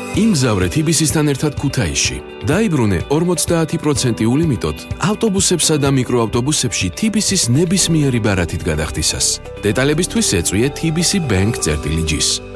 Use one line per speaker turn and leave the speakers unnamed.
იმგზავრე TBC-სთან ერთად ქუთაისში. დაიბრუნე 50% ულიმიტოდ ავტობუსებსა და მიკროავტობუსებში TBC-ს ნებისმიერი ბარათით გადახდისას. დეტალებისთვის ეწვიე TBC Bank-ს.